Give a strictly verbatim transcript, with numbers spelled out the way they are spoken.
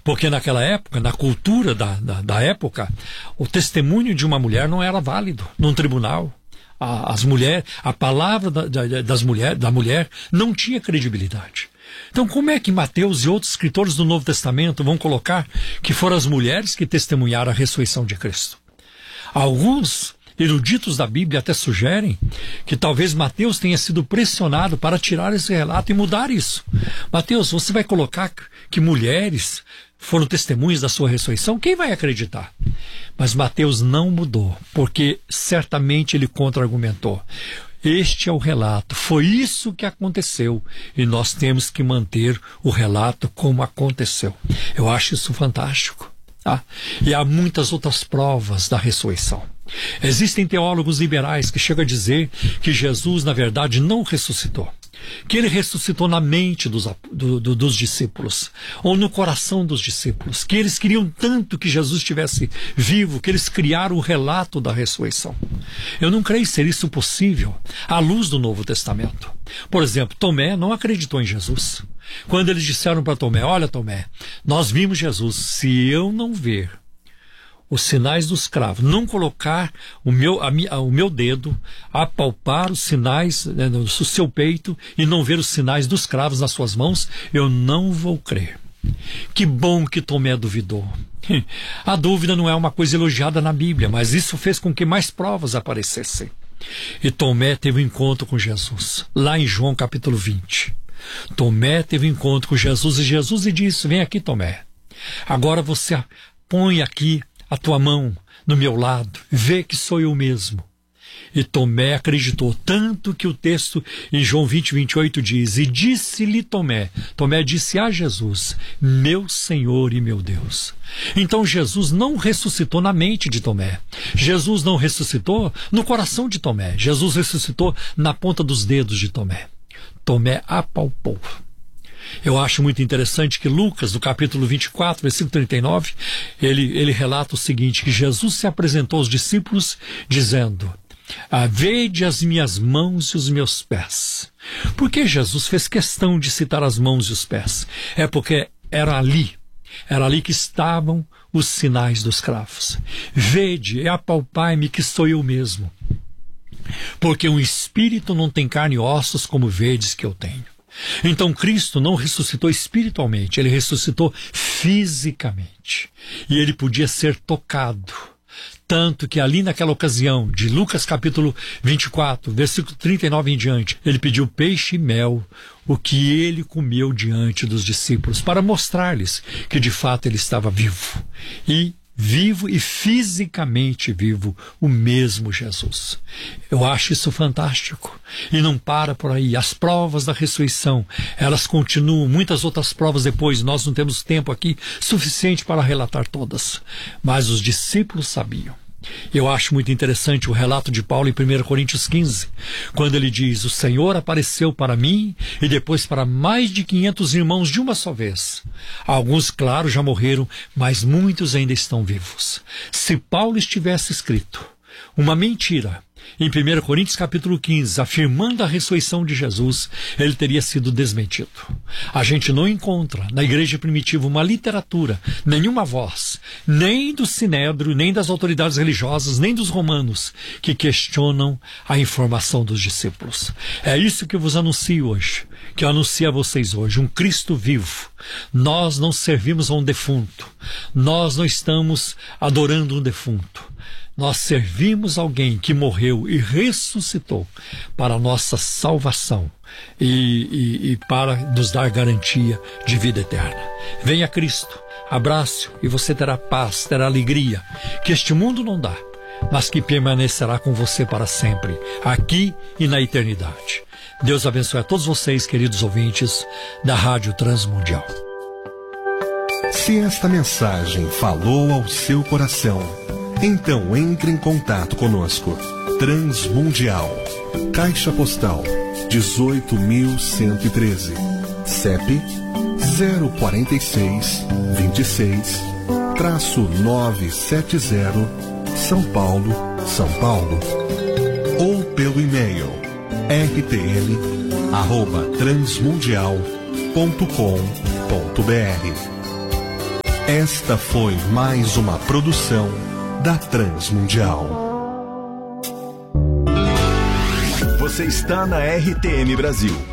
Porque naquela época, na cultura da, da, da época, o testemunho de uma mulher não era válido num tribunal. A, as mulheres, a palavra da, da, das mulher, da mulher não tinha credibilidade. Então, como é que Mateus e outros escritores do Novo Testamento vão colocar que foram as mulheres que testemunharam a ressurreição de Cristo? Alguns eruditos da Bíblia até sugerem que talvez Mateus tenha sido pressionado para tirar esse relato e mudar isso. Mateus, você vai colocar que mulheres foram testemunhas da sua ressurreição? Quem vai acreditar? Mas Mateus não mudou, porque certamente ele contra-argumentou. Este é o relato, foi isso que aconteceu e nós temos que manter o relato como aconteceu. Eu acho isso fantástico. Tá? E há muitas outras provas da ressurreição. Existem teólogos liberais que chegam a dizer que Jesus, na verdade, não ressuscitou. Que ele ressuscitou na mente dos, do, do, dos discípulos, ou no coração dos discípulos, que eles queriam tanto que Jesus estivesse vivo, que eles criaram o relato da ressurreição. Eu não creio ser isso possível à luz do Novo Testamento. Por exemplo, Tomé não acreditou em Jesus. Quando eles disseram para Tomé, olha Tomé, nós vimos Jesus, se eu não ver os sinais dos cravos, não colocar o meu, a, a, o meu dedo, apalpar os sinais né, no seu peito e não ver os sinais dos cravos nas suas mãos, eu não vou crer. Que bom que Tomé duvidou. A dúvida não é uma coisa elogiada na Bíblia, mas isso fez com que mais provas aparecessem. E Tomé teve um encontro com Jesus, lá em João capítulo vinte. Tomé teve um encontro com Jesus e Jesus lhe disse, vem aqui Tomé, agora você põe aqui a tua mão no meu lado, vê que sou eu mesmo. E Tomé acreditou, tanto que o texto em João vinte, vinte e oito diz, e disse-lhe Tomé, Tomé disse a Jesus, meu Senhor e meu Deus. Então Jesus não ressuscitou na mente de Tomé, Jesus não ressuscitou no coração de Tomé, Jesus ressuscitou na ponta dos dedos de Tomé. Tomé apalpou. Eu acho muito interessante que Lucas, no capítulo vinte e quatro, versículo trinta e nove, ele, ele relata o seguinte, que Jesus se apresentou aos discípulos dizendo, ah, vede as minhas mãos e os meus pés. Por que Jesus fez questão de citar as mãos e os pés? É porque era ali, era ali que estavam os sinais dos cravos. Vede e apalpai-me que sou eu mesmo. Porque um espírito não tem carne e ossos como vedes que eu tenho. Então Cristo não ressuscitou espiritualmente, ele ressuscitou fisicamente. E ele podia ser tocado. Tanto que ali naquela ocasião, de Lucas capítulo vinte e quatro, versículo trinta e nove em diante, ele pediu peixe e mel, o que ele comeu diante dos discípulos, para mostrar-lhes que de fato ele estava vivo. E vivo e fisicamente vivo, o mesmo Jesus. Eu acho isso fantástico. E não para por aí. As provas da ressurreição, elas continuam. Muitas outras provas depois. Nós não temos tempo aqui suficiente para relatar todas. Mas os discípulos sabiam. Eu acho muito interessante o relato de Paulo em primeira Coríntios quinze, quando ele diz, o Senhor apareceu para mim e depois para mais de quinhentos irmãos de uma só vez. Alguns, claro, já morreram, mas muitos ainda estão vivos. Se Paulo estivesse escrito uma mentira em primeira Coríntios capítulo quinze, afirmando a ressurreição de Jesus, ele teria sido desmentido. A gente não encontra na igreja primitiva uma literatura, nenhuma voz, nem do Sinédrio, nem das autoridades religiosas, nem dos romanos, que questionam a informação dos discípulos. É isso que eu vos anuncio hoje, que eu anuncio a vocês hoje, um Cristo vivo. Nós não servimos a um defunto, nós não estamos adorando um defunto. Nós servimos alguém que morreu e ressuscitou para a nossa salvação e, e, e para nos dar garantia de vida eterna. Venha Cristo, abrace-o e você terá paz, terá alegria, que este mundo não dá, mas que permanecerá com você para sempre, aqui e na eternidade. Deus abençoe a todos vocês, queridos ouvintes da Rádio Transmundial. Se esta mensagem falou ao seu coração, então entre em contato conosco. Transmundial, Caixa Postal dezoito mil cento e treze, C E P zero quatro seis, vinte e seis, novecentos e setenta, São Paulo, São Paulo. Ou pelo e-mail r t l arroba transmundial ponto com ponto b r. Esta foi mais uma produção da Transmundial. Você está na R T M Brasil.